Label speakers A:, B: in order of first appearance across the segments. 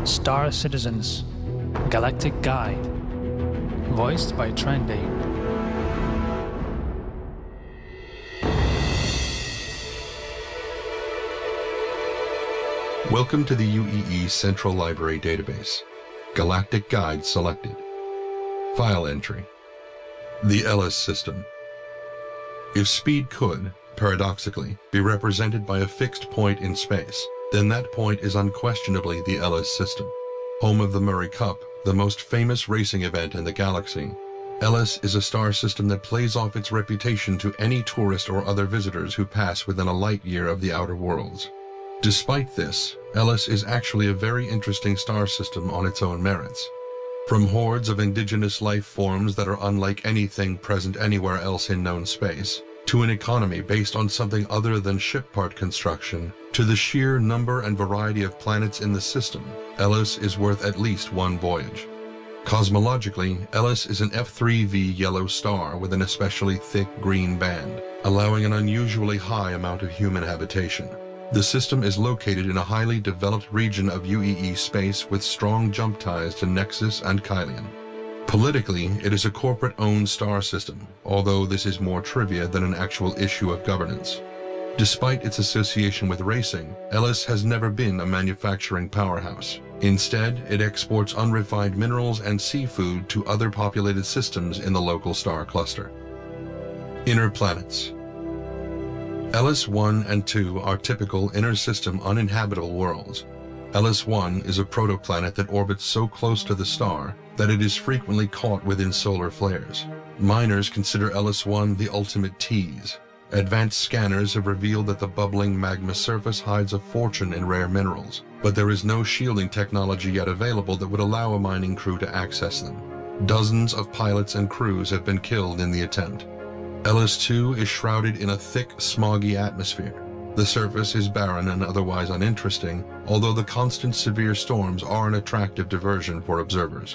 A: Star Citizens Galactic Guide, voiced by Trendy.
B: Welcome to the UEE Central Library Database. Galactic Guide selected. File entry. The Ellis System. If speed could, paradoxically, be represented by a fixed point in space, then that point is unquestionably the Ellis System. Home of the Murray Cup, the most famous racing event in the galaxy, Ellis is a star system that plays off its reputation to any tourist or other visitors who pass within a light year of the outer worlds. Despite this, Ellis is actually a very interesting star system on its own merits. From hordes of indigenous life forms that are unlike anything present anywhere else in known space, to an economy based on something other than ship part construction, to the sheer number and variety of planets in the system, Ellis is worth at least one voyage. Cosmologically, Ellis is an F3V yellow star with an especially thick green band, allowing an unusually high amount of human habitation. The system is located in a highly developed region of UEE space with strong jump ties to Nexus and Kylian. Politically, it is a corporate-owned star system, although this is more trivia than an actual issue of governance. Despite its association with racing, Ellis has never been a manufacturing powerhouse. Instead, it exports unrefined minerals and seafood to other populated systems in the local star cluster. Inner planets. Ellis 1 and 2 are typical inner-system uninhabitable worlds. Ellis 1 is a protoplanet that orbits so close to the star that it is frequently caught within solar flares. Miners consider Ellis 1 the ultimate tease. Advanced scanners have revealed that the bubbling magma surface hides a fortune in rare minerals, but there is no shielding technology yet available that would allow a mining crew to access them. Dozens of pilots and crews have been killed in the attempt. Ellis 2 is shrouded in a thick, smoggy atmosphere. The surface is barren and otherwise uninteresting, although the constant severe storms are an attractive diversion for observers.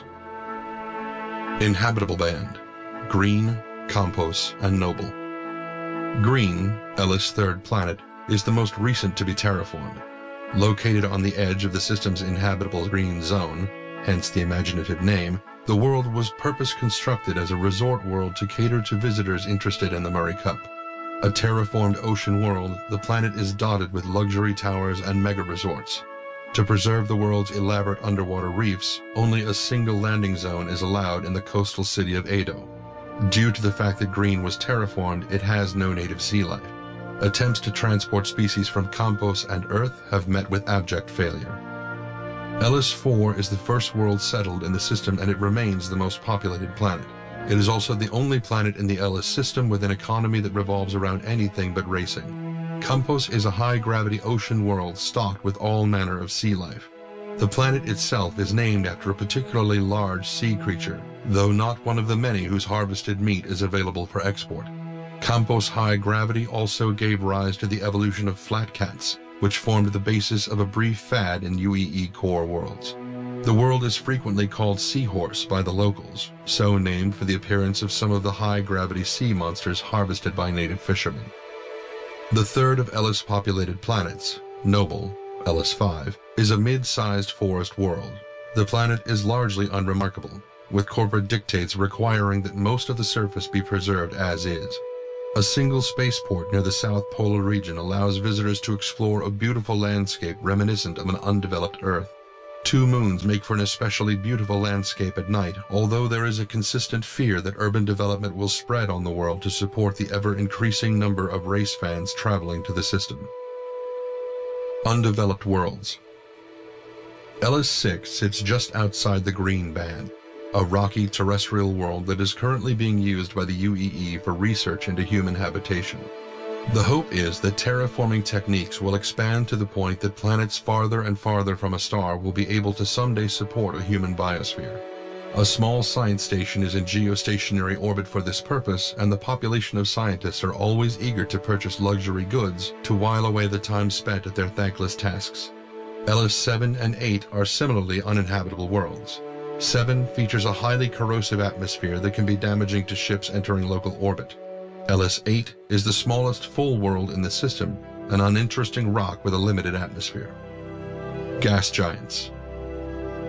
B: Inhabitable band: Green, Campos, and Noble. Green, Ellis' third planet, is the most recent to be terraformed. Located on the edge of the system's inhabitable green zone, hence the imaginative name, the world was purpose-constructed as a resort world to cater to visitors interested in the Murray Cup. A terraformed ocean world, the planet is dotted with luxury towers and mega-resorts. To preserve the world's elaborate underwater reefs, only a single landing zone is allowed in the coastal city of Ado. Due to the fact that Green was terraformed, it has no native sea life. Attempts to transport species from Campos and Earth have met with abject failure. Ellis 4 is the first world settled in the system, and it remains the most populated planet. It is also the only planet in the Ellis system with an economy that revolves around anything but racing. Campos is a high-gravity ocean world stocked with all manner of sea life. The planet itself is named after a particularly large sea creature, though not one of the many whose harvested meat is available for export. Campos' high gravity also gave rise to the evolution of flat cats, which formed the basis of a brief fad in UEE core worlds. The world is frequently called Seahorse by the locals, so named for the appearance of some of the high-gravity sea monsters harvested by native fishermen. The third of Ellis populated planets, Noble, Ellis 5, is a mid-sized forest world. The planet is largely unremarkable, with corporate dictates requiring that most of the surface be preserved as is. A single spaceport near the South Polar region allows visitors to explore a beautiful landscape reminiscent of an undeveloped Earth. 2 moons make for an especially beautiful landscape at night, although there is a consistent fear that urban development will spread on the world to support the ever-increasing number of race fans traveling to the system. Undeveloped worlds. Ellis 6 sits just outside the green band, a rocky terrestrial world that is currently being used by the UEE for research into human habitation. The hope is that terraforming techniques will expand to the point that planets farther and farther from a star will be able to someday support a human biosphere. A small science station is in geostationary orbit for this purpose, and the population of scientists are always eager to purchase luxury goods to while away the time spent at their thankless tasks. Ellis 7 and 8 are similarly uninhabitable worlds. 7 features a highly corrosive atmosphere that can be damaging to ships entering local orbit. Ellis 8 is the smallest full world in the system, an uninteresting rock with a limited atmosphere. Gas giants.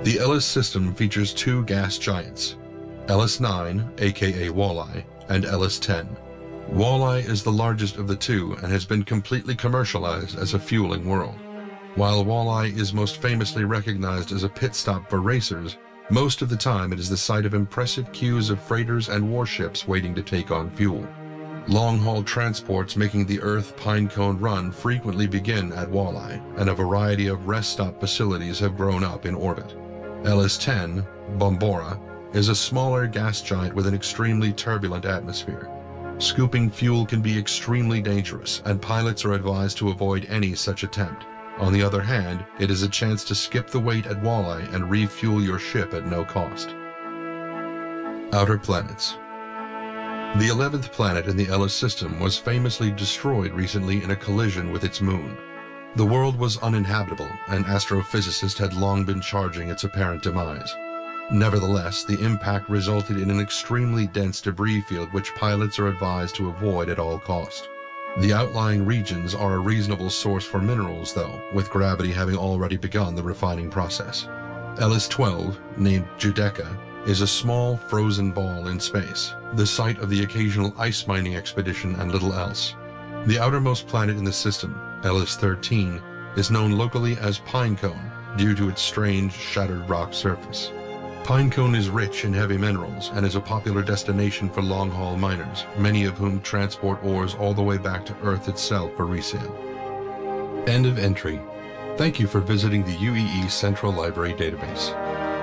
B: The Ellis system features two gas giants, Ellis-9, aka Walleye, and Ellis-10. Walleye is the largest of the two and has been completely commercialized as a fueling world. While Walleye is most famously recognized as a pit stop for racers, most of the time it is the site of impressive queues of freighters and warships waiting to take on fuel. Long-haul transports making the Earth Pinecone run frequently begin at Walleye, and a variety of rest stop facilities have grown up in orbit. Ellis-10, Bombora, is a smaller gas giant with an extremely turbulent atmosphere. Scooping fuel can be extremely dangerous, and pilots are advised to avoid any such attempt. On the other hand, it is a chance to skip the wait at Walleye and refuel your ship at no cost. Outer planets. The 11th planet in the Ellis system was famously destroyed recently in a collision with its moon. The world was uninhabitable, and astrophysicists had long been charging its apparent demise. Nevertheless, the impact resulted in an extremely dense debris field which pilots are advised to avoid at all cost. The outlying regions are a reasonable source for minerals, though, with gravity having already begun the refining process. Ellis-12, named Judeca, is a small frozen ball in space, the site of the occasional ice mining expedition and little else. The outermost planet in the system, Ellis-13, is known locally as Pinecone due to its strange shattered rock surface. Pinecone is rich in heavy minerals and is a popular destination for long-haul miners, many of whom transport ores all the way back to Earth itself for resale. End of entry. Thank you for visiting the UEE Central Library Database.